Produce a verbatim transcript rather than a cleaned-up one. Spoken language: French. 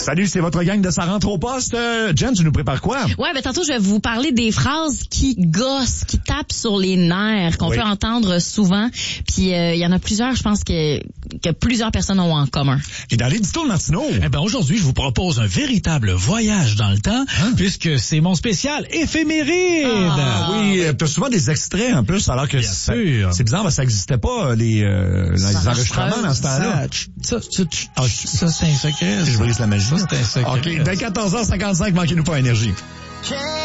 Salut, c'est votre gang de Ça rentre au poste. Euh, Jen, tu nous prépares quoi? Ouais, ben tantôt, je vais vous parler des phrases qui gossent, qui tapent sur les nerfs, qu'on oui. peut entendre souvent. Puis, il euh, y en a plusieurs, je pense, que, que plusieurs personnes ont en commun. Et dans l'édito de Martineau? Eh ben, aujourd'hui, je vous propose un véritable voyage dans le temps, hein? Puisque c'est mon spécial éphéméride. Ah, oui, oui. T'as souvent des extraits, en plus, alors que ça, c'est bizarre, parce que ça n'existait pas, les, euh, les enregistrements dans ce temps-là. Ça, ça, ça, ça c'est un secret. Je brise la magie. Ça, c'est un secret. OK, dès quatorze heures cinquante-cinq, manquez-nous pas Énergie.